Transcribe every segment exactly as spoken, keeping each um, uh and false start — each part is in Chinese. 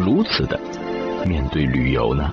如此的面对旅游呢？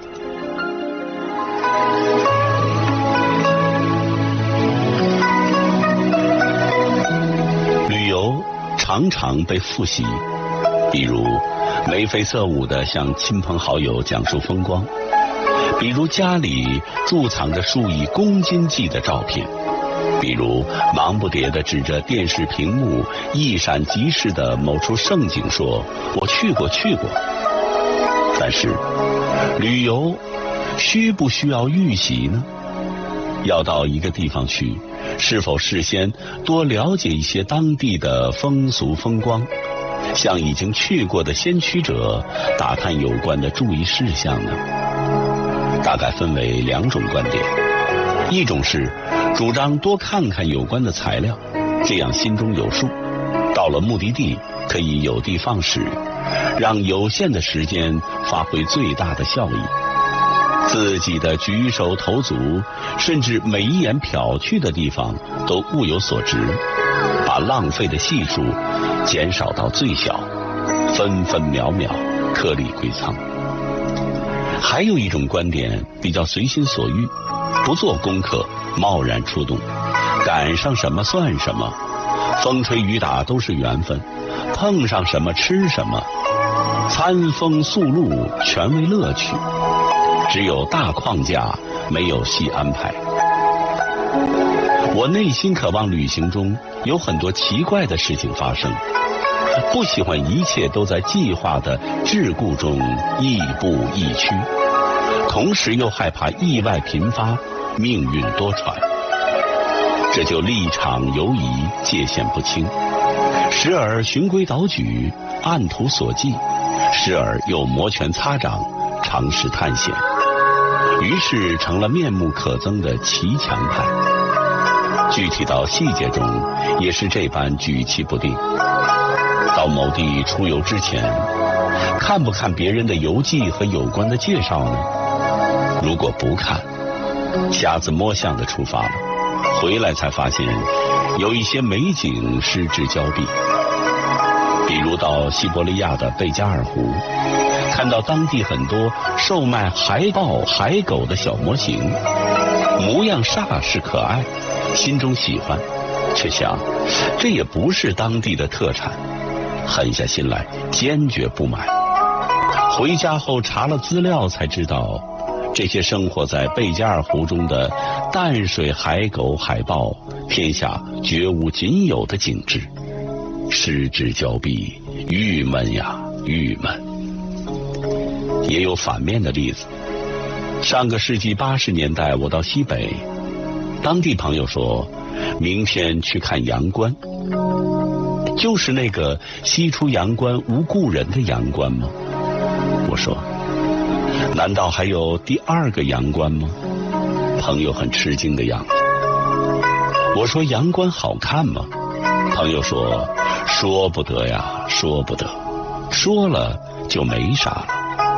旅游常常被复习，比如眉飞色舞地向亲朋好友讲述风光，比如家里贮藏着数以公斤计的照片，比如忙不迭地指着电视屏幕一闪即逝的某处胜景说我去过去过。但是旅游需不需要预习呢？要到一个地方去，是否事先多了解一些当地的风俗风光，向已经去过的先驱者打探有关的注意事项呢？大概分为两种观点，一种是主张多看看有关的材料，这样心中有数，到了目的地可以有的放矢，让有限的时间发挥最大的效益。自己的举手投足，甚至每一眼瞟去的地方都物有所值，把浪费的系数减少到最小，分分秒秒颗粒归仓。还有一种观点比较随心所欲，不做功课，贸然出动，赶上什么算什么，风吹雨打都是缘分，碰上什么吃什么，餐风宿露全为乐趣，只有大框架，没有细安排。我内心渴望旅行中有很多奇怪的事情发生，不喜欢一切都在计划的桎梏中亦步亦趋，同时又害怕意外频发，命运多舛。这就立场游移，界限不清，时而循规蹈矩，按图索骥，时而又摩拳擦掌，尝试探险，于是成了面目可憎的骑墙派。具体到细节中也是这般举棋不定。到某地出游之前，看不看别人的游记和有关的介绍呢？如果不看，瞎子摸象的出发了，回来才发现有一些美景失之交臂。比如到西伯利亚的贝加尔湖，看到当地很多售卖海豹、海狗的小模型，模样煞是可爱，心中喜欢，却想这也不是当地的特产，狠下心来坚决不买。回家后查了资料才知道，这些生活在贝加尔湖中的淡水海狗、海豹，天下绝无仅有的景致。失之交臂，郁闷呀郁闷。也有反面的例子。上个世纪八十年代，我到西北，当地朋友说明天去看阳关，就是那个西出阳关无故人的阳关吗？我说难道还有第二个阳关吗？朋友很吃惊的样子。我说阳关好看吗？朋友说说不得呀，说不得，说了就没啥了。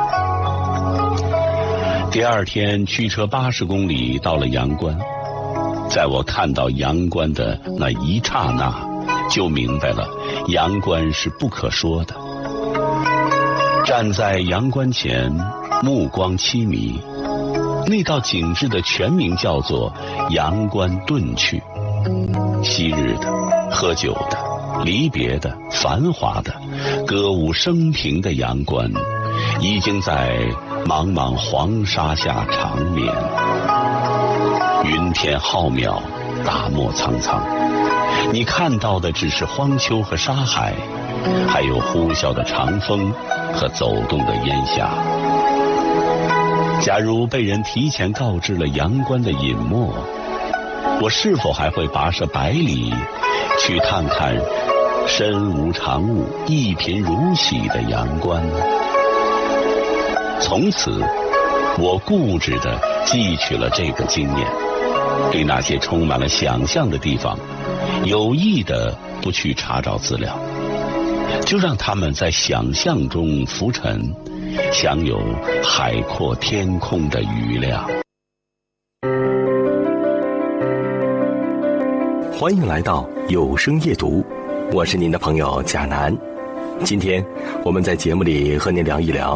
第二天驱车八十公里到了阳关，在我看到阳关的那一刹那，就明白了阳关是不可说的。站在阳关前，目光凄迷，那道景致的全名叫做阳关遁去。昔日的、喝酒的、离别的、繁华的、歌舞升平的阳关，已经在茫茫黄沙下长眠。云天浩渺，大漠苍苍，你看到的只是荒丘和沙海，还有呼啸的长风和走动的烟霞。假如被人提前告知了阳关的隐没，我是否还会跋涉百里去看看身无长物、一贫如洗的阳关呢？从此我固执地记取了这个经验，对那些充满了想象的地方有意地不去查找资料，就让他们在想象中浮沉，享有海阔天空的余量。 欢迎来到有声夜读，我是您的朋友贾楠。今天我们在节目里和您聊一聊